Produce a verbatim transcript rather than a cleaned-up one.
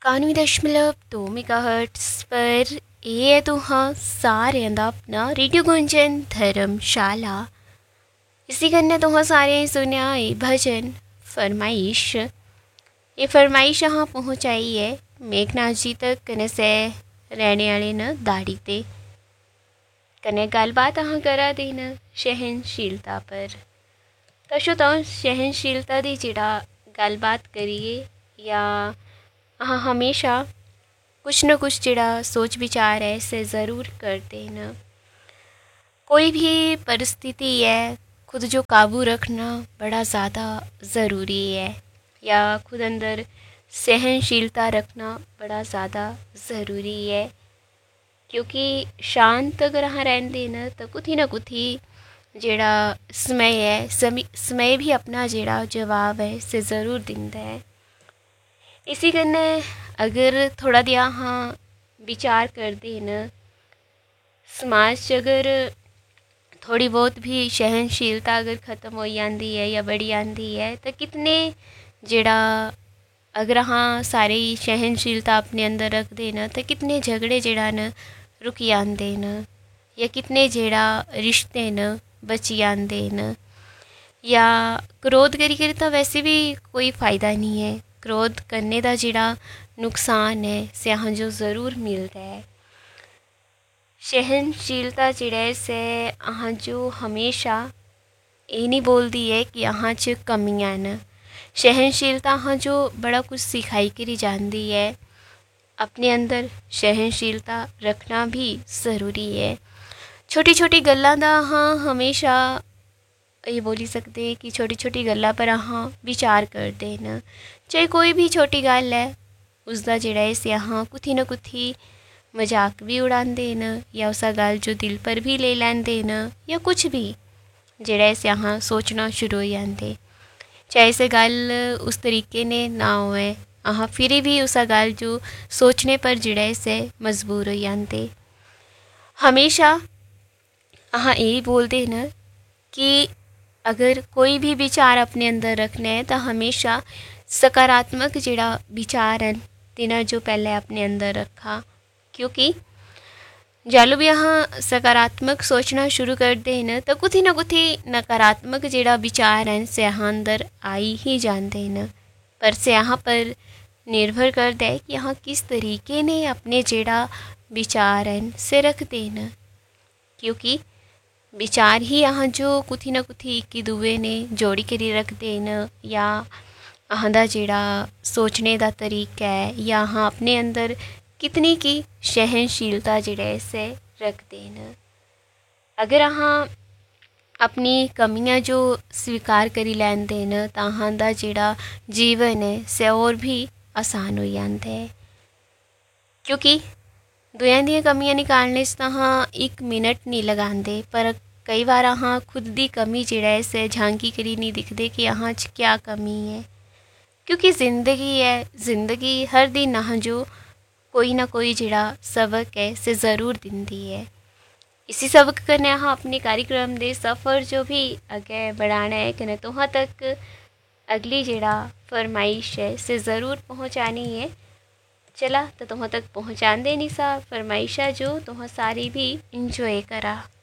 इक्यानवे दशमलव दो मेगाहर्ट्ज़ पर ये है तुहां सारें दा अपना रेडियो गुंजन धर्मशाला। इसी कन्नै तुहां सारें सुनेआ एह् भजन फरमाइश। ये फरमाइश अहाँ पहुँचाई है मेघनाथ जी तक कन्नै से रहने आह्ले न दाड़ी ते कन्नै गल्लबात अहाँ करा दे न सहनशीलता पर। तशो तुम सहनशीलता दी जेह्ड़ा गल्लबात करिए या अहाँ हमेशा कुछ न कुछ जेड़ा सोच विचार है इसे ज़रूर करते न। कोई भी परिस्थिति है खुद जो काबू रखना बड़ा ज़्यादा ज़रूरी है या खुद अंदर सहनशीलता रखना बड़ा ज़्यादा ज़रूरी है, क्योंकि शांत अगर अहाँ रहंदे न तो कुथी ना कुथी जेड़ा समय है समय समय भी अपना जेड़ा जवाब है इसे ज़रूर दिंदा है। इसी कन्नै अगर थोड़ा देआ हाँ विचार करदे न समाज च अगर थोड़ी बहुत भी सहनशीलता अगर ख़त्म हो जाती है या बढ़ी जाती है तो कितने जेड़ा अगर हाँ सारे सहनशीलता अपने अंदर रखते न तो कितने झगड़े जेड़ा न रुक जाते न या कितने जेड़ा रिश्ते न बची जाते न। या क्रोध करी करी तो वैसे भी कोई फ़ायदा नहीं है। क्रोध करने का जेड़ा नुकसान है से अहाँ जो ज़रूर मिलता है। सहनशीलता जेड़ा है से अहाँ जो हमेशा ये नहीं बोलती है कि अहाँ च कमियां न। सहनशीलता अहाँ जो बड़ा कुछ सिखाई करी जाती है। अपने अंदर सहनशीलता रखना भी ज़रूरी है। छोटी छोटी गल्लां दा अहाँ हमेशा ये बोली सकते हैं कि छोटी छोटी गल्ला पर अहाँ विचार करते न। चाहे कोई भी छोटी गल है उसका जेड़ा है से अहाँ कुथी ना कुथी मजाक भी उड़ाते न या उस गल जो दिल पर भी ले लेंदे न या कुछ भी जेड़ा है से अहाँ सोचना शुरू हो जाते। चाहे से गल उस तरीके ने ना होए अहाँ फिर भी उस गल जो सोचने पर जेड़ा है से मजबूर हो जाते। हमेशा अहाँ यही बोलते न कि अगर कोई भी विचार अपने अंदर रखना है तो हमेशा सकारात्मक जेड़ा विचार है तिना जो पहले अपने अंदर रखा, क्योंकि जालू भी अहाँ सकारात्मक सोचना शुरू कर दे न तो कुथी ना कुथी नकारात्मक जेड़ा विचार है से अहाँ अंदर आई ही जाते न। पर से अहाँ पर निर्भर करता है कि अहाँ किस तरीके ने अपने जेड़ा विचार है से रखते न, क्योंकि विचार ही अहाँ जो कुथी ना कुथी एक दूए ने जोड़ी करी रखते न या अहाँ दा जेड़ा सोचने का तरीका है या अहाँ अपने अंदर कितनी की सहनशीलता जेड़ा से रखते न। अगर अहाँ अपनी कमियां जो स्वीकार करी लैंदे न तो अहाँ दा जेड़ा जीवन है से और भी आसान हो जाता है, क्योंकि दुनिया दी कमियां निकालने से हाँ एक मिनट नहीं लगाते। पर कई बार हाँ खुद की कमी जेड़ा है से झांकी करी नहीं दिखते कि अहाँ च क्या कमी है, क्योंकि ज़िंदगी है ज़िंदगी हर दिन अहाँ जो कोई ना कोई जेड़ा सबक है से ज़रूर दिंदी है। इसी सबक कन्नै अहाँ अपने कार्यक्रम दे सफ़र जो भी अगे बढ़ाना है कन्नै तुहां तक अगली जेड़ा फरमाइश है से ज़रूर पहुँचानी है। चला तो तुहां तक पहुँचाते नहीं सा फरमाइशा जो तुहां सारी भी इंजॉय करा।